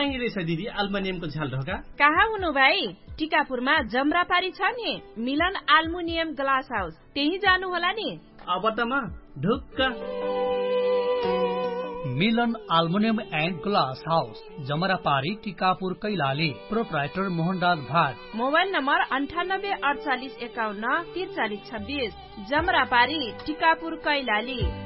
दामी रहेछ दिदी एल्युमिनियमको झ्याल ढोका। कहाँ हुनु भाइ? टिकापुरमा जमरापारी छ नि, मिलन एल्युमिनियम ग्लास हाउस, त्यही जानु होला नि। अब त म ढुक्क। मिलन aluminium and glass house, जमरापारी, Tikapur, Kailali. Proprietor Mohanraj Bhat. Mobile number 98 48 51 43 26। जमरापारी, Tikapur, Kailali.